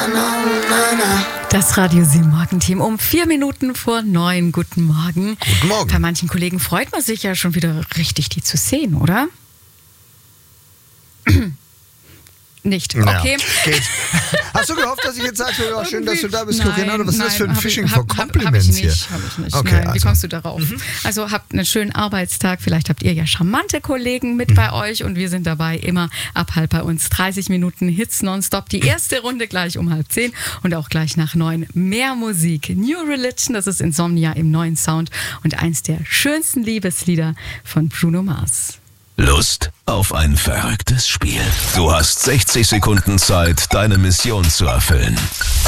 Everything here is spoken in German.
Das Radio 7 Morgenteam um 4 Minuten vor 9. Guten Morgen. Guten Morgen. Bei manchen Kollegen freut man sich ja schon wieder richtig, die zu sehen, oder? Nicht. Okay. Ja, geht. Hast du gehofft, dass ich jetzt sage, ja, schön, dass du da bist, Corinna? Was ist das für ein Fishing for Compliments hier? Habe ich nicht. Okay, Nein, wie kommst du darauf? Also habt einen schönen Arbeitstag. Vielleicht habt ihr ja charmante Kollegen mit bei euch und wir sind dabei immer ab halb bei uns. 30 Minuten Hits nonstop. Die erste Runde gleich um 9:30 und auch gleich nach 9 mehr Musik. New Religion, das ist Insomnia im neuen Sound und eins der schönsten Liebeslieder von Bruno Mars. Lust auf ein verrücktes Spiel? Du hast 60 Sekunden Zeit, deine Mission zu erfüllen.